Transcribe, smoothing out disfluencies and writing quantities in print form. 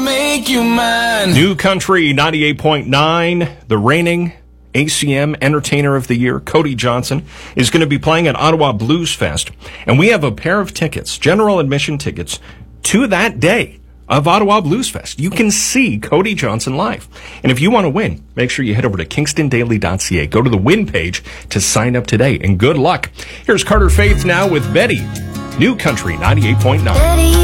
make you mine. New Country 98.9, the reigning ACM Entertainer of the Year, Cody Johnson, is going to be playing at Ottawa Blues Fest. And we have a pair of tickets, general admission tickets, to that day of Ottawa Blues Fest. You can see Cody Johnson live. And if you want to win, make sure you head over to kingstondaily.ca. Go to the win page to sign up today. And good luck. Here's Carter Faith now with Betty. New Country 98.9.